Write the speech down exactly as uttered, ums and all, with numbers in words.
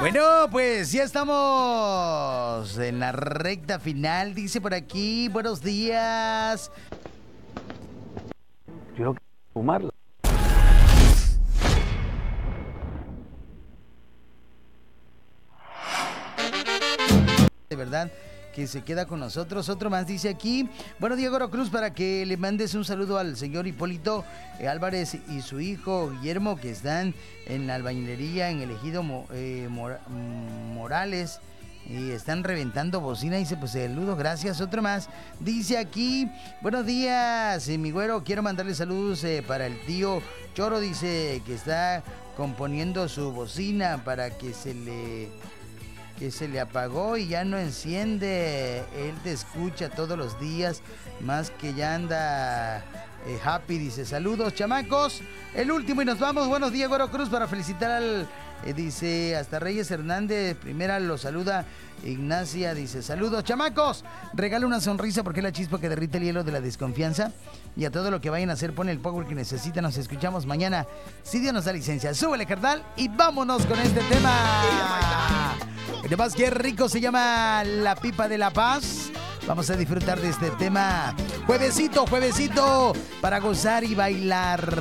Bueno, pues ya estamos en la recta final. Dice por aquí, buenos días. Yo quiero fumarla. De verdad que se queda con nosotros. Otro más dice aquí, bueno, Diego Cruz, para que le mandes un saludo al señor Hipólito eh, Álvarez y su hijo Guillermo, que están en la albañilería en el ejido Mo, eh, Mor, Morales, y están reventando bocina. Dice, pues saludos, gracias. Otro más dice aquí, buenos días, eh, mi güero, quiero mandarle saludos eh, para el tío Choro, dice que está componiendo su bocina para que se le... que se le apagó y ya no enciende. Él te escucha todos los días, más que ya anda eh, happy. Dice, saludos, chamacos. El último y nos vamos. Buenos días, Güero Cruz, para felicitar al... Eh, dice, hasta Reyes Hernández. Primera lo saluda Ignacia. Dice, saludos, chamacos. Regala una sonrisa porque es la chispa que derrite el hielo de la desconfianza. Y a todo lo que vayan a hacer, pone el power que necesita. Nos escuchamos mañana, si Dios nos da licencia. Súbele, carnal, y vámonos con este tema. Además, qué rico, se llama La Pipa de la Paz. Vamos a disfrutar de este tema. Juevesito, juevesito, para gozar y bailar.